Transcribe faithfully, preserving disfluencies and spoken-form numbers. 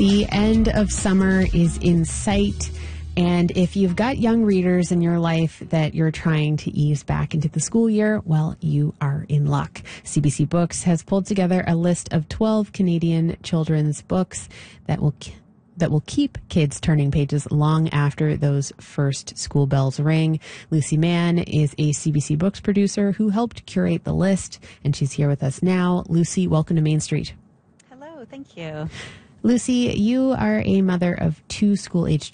The end of summer is in sight, and if you've got young readers in your life that you're trying to ease back into the school year, well, you are in luck. C B C Books has pulled together a list of twelve Canadian children's books that will that will keep kids turning pages long after those first school bells ring. Lucy Mann is a C B C Books producer who helped curate the list, and she's here with us now. Lucy, welcome to Main Street. Hello, thank you. Lucy, you are a mother of two school-aged